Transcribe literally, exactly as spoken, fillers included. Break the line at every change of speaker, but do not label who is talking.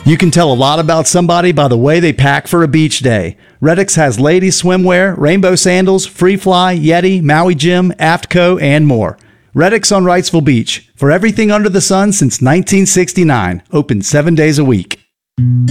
You can tell a lot about somebody by the way they pack for a beach day. Reddix has ladies swimwear, rainbow sandals, Free Fly, Yeti, Maui Jim, Aftco, and more. Reddix on Wrightsville Beach. For everything under the sun since nineteen sixty-nine. Open seven days a week.